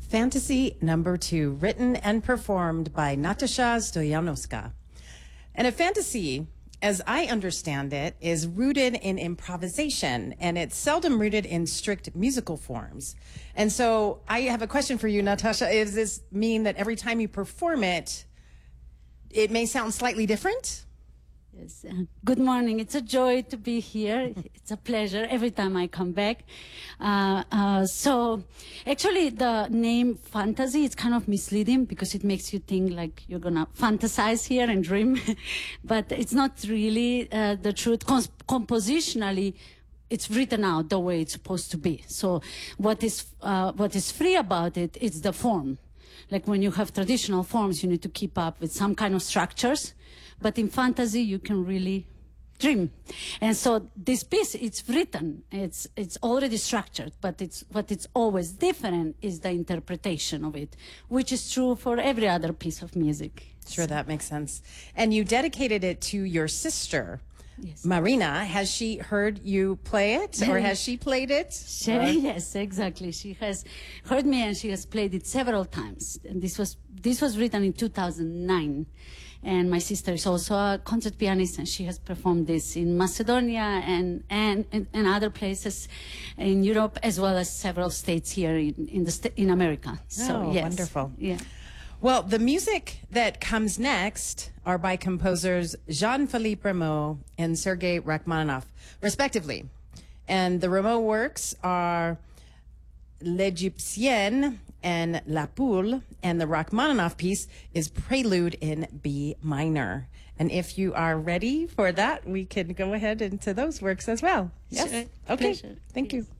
Fantasy number 2, written and performed by Natasha Stoyanovska. And a fantasy, as I understand it, is rooted in improvisation, and it's seldom rooted in strict musical forms. And so I have a question for you, Natasha. Does this mean that every time you perform it, it may sound slightly different? Yes. Good morning. It's a joy to be here. It's a pleasure every time I come back. So actually the name fantasy is kind of misleading because it makes you think like you're going to fantasize here and dream. But it's not really the truth. Compositionally, it's written out the way it's supposed to be. So what is free about it is the form. Like when you have traditional forms, you need to keep up with some kind of structures. But in fantasy, you can really dream. And so this piece, it's written, it's already structured, but what it's always different is the interpretation of it, which is true for every other piece of music. Sure, that makes sense. And you dedicated it to your sister, Yes. Marina. Has she heard you play it, or has she played it? Yes, exactly. She has heard me and she has played it several times. And this was written in 2009. And my sister is also a concert pianist, and she has performed this in Macedonia and other places in Europe, as well as several states here in America. So, yes. Wonderful. Yeah. Well, the music that comes next are by composers Jean-Philippe Rameau and Sergei Rachmaninoff, respectively. And the Rameau works are L'Egyptienne and La Poule, and the Rachmaninoff piece is Prelude in B minor. And if you are ready for that, we can go ahead into those works as well. Yes? Sure. Okay. Pleasure. Thank Yes. you.